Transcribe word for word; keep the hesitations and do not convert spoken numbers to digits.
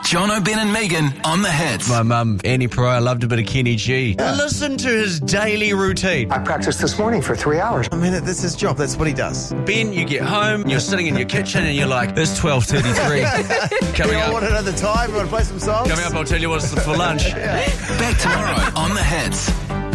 John O'Ben and Megan on the hits. My mum, Annie Pryor, loved a bit of Kenny G. Yeah. Listen to his daily routine. I practiced this morning for three hours. I mean, that's his job. That's what he does. Ben, you get home, you're sitting in your kitchen and you're like, it's twelve thirty-three. Coming yeah, up. I want another time. You want to play some songs? Coming up, I'll tell you what's for lunch. yeah. Back tomorrow on the hits.